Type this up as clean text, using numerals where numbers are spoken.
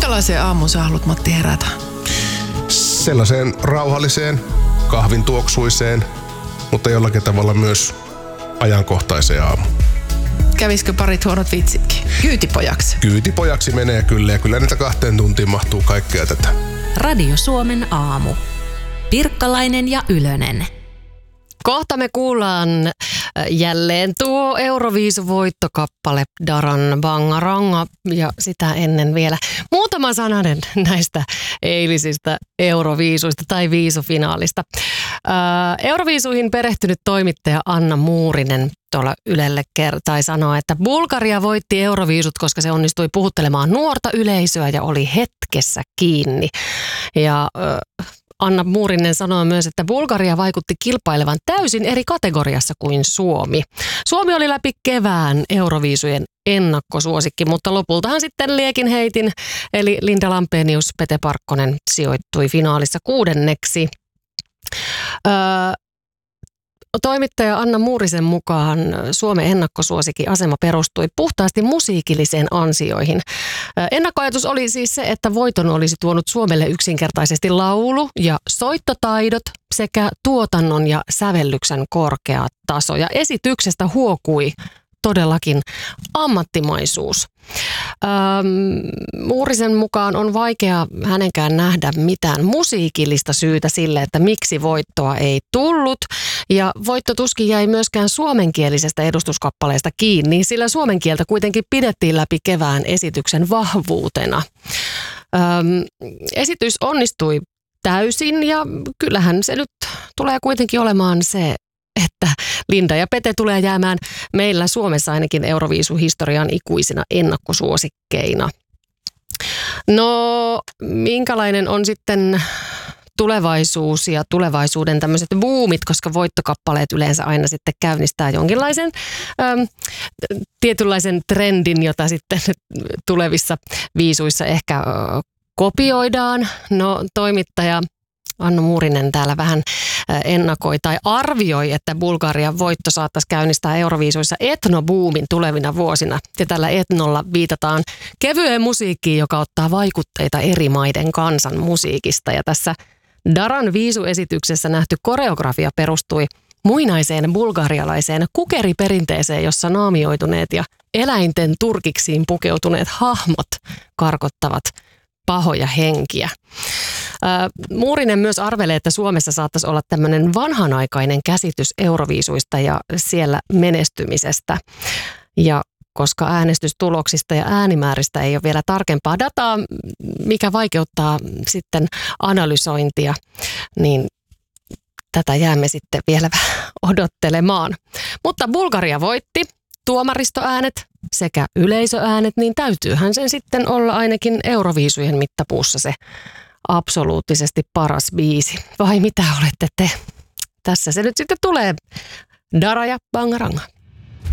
Minkälaiseen aamuun sä haluat, Matti, herätä? Sellaiseen rauhalliseen, kahvin tuoksuiseen, mutta jollakin tavalla myös ajankohtaiseen aamuun. Kävisikö parit huonot vitsitkin? Kyytipojaksi? Kyytipojaksi menee kyllä, ja kyllä niitä 2 tuntiin mahtuu kaikkea tätä. Radio Suomen aamu. Pirkkalainen ja Ylönen. Kohta me kuullaan jälleen tuo Euroviisuvoittokappale Daran Bangaranga ja sitä ennen vielä muutama sananen näistä eilisistä Euroviisuista tai viisufinaalista. Euroviisuihin perehtynyt toimittaja Anna Muurinen tuolla Ylelle sanoi, että Bulgaria voitti Euroviisut, koska se onnistui puhuttelemaan nuorta yleisöä ja oli hetkessä kiinni. Ja Anna Muurinen sanoi myös, että Bulgaria vaikutti kilpailevan täysin eri kategoriassa kuin Suomi. Suomi oli läpi kevään Euroviisujen ennakkosuosikki, mutta lopultahan sitten liekin heitin, eli Linda Lampenius, Pete Parkkonen sijoittui finaalissa 6. Toimittaja Anna Muurisen mukaan Suomen ennakkosuosikin asema perustui puhtaasti musiikilliseen ansioihin. Ennakkoajatus oli siis se, että voiton olisi tuonut Suomelle yksinkertaisesti laulu- ja soittotaidot sekä tuotannon ja sävellyksen korkea taso. Ja esityksestä huokui todellakin ammattimaisuus. Muurisen mukaan on vaikea hänenkään nähdä mitään musiikillista syytä sille, että miksi voittoa ei tullut. Ja voitto tuskin jäi myöskään suomenkielisestä edustuskappaleesta kiinni, sillä suomen kieltä kuitenkin pidettiin läpi kevään esityksen vahvuutena. Esitys onnistui täysin ja kyllähän se nyt tulee kuitenkin olemaan se, että Linda ja Pete tulee jäämään meillä Suomessa ainakin Euroviisuhistorian ikuisina ennakkosuosikkeina. No, minkälainen on sitten tulevaisuus ja tulevaisuuden tämmöiset boomit, koska voittokappaleet yleensä aina sitten käynnistää jonkinlaisen tietynlaisen trendin, jota sitten tulevissa viisuissa ehkä kopioidaan. No, toimittaja Anna Muurinen täällä vähän ennakoi tai arvioi, että Bulgarian voitto saattaisi käynnistää Euroviisuissa etnoboomin tulevina vuosina. Ja tällä etnolla viitataan kevyeen musiikkiin, joka ottaa vaikutteita eri maiden kansan musiikista. Ja tässä Daran viisuesityksessä nähty koreografia perustui muinaiseen bulgarialaiseen kukeriperinteeseen, jossa naamioituneet ja eläinten turkiksiin pukeutuneet hahmot karkottavat pahoja henkiä. Muurinen myös arvelee, että Suomessa saattaisi olla tämmöinen vanhanaikainen käsitys Euroviisuista ja siellä menestymisestä. Ja koska äänestystuloksista ja äänimääristä ei ole vielä tarkempaa dataa, mikä vaikeuttaa sitten analysointia, niin tätä jäämme sitten vielä odottelemaan. Mutta Bulgaria voitti, tuomaristoäänet sekä yleisöäänet, niin täytyyhän sen sitten olla ainakin Euroviisujen mittapuussa se absoluuttisesti paras biisi. Vai mitä olette te? Tässä se nyt sitten tulee. Dara ja Bangaranga.